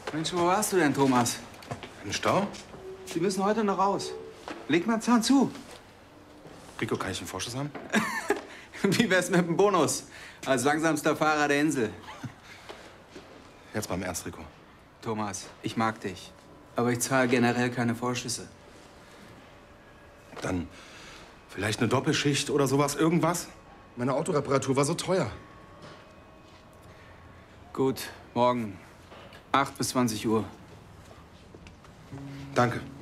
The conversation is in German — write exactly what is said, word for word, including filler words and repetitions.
Mensch, wo warst du denn, Thomas? Im Stau? Sie müssen heute noch raus. Leg mal Zahn zu. Rico, kann ich einen Vorschuss haben? Wie wär's mit dem Bonus? Als langsamster Fahrer der Insel. Jetzt mal im Ernst, Rico. Thomas, ich mag dich. Aber ich zahle generell keine Vorschüsse. Dann vielleicht eine Doppelschicht oder sowas, irgendwas? Meine Autoreparatur war so teuer. Gut, morgen. acht bis zwanzig Uhr. Danke.